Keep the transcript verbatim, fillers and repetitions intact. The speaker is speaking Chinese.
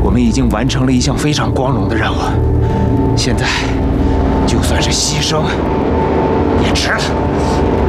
我们已经完成了一项非常光荣的任务，现在就算是牺牲也值了。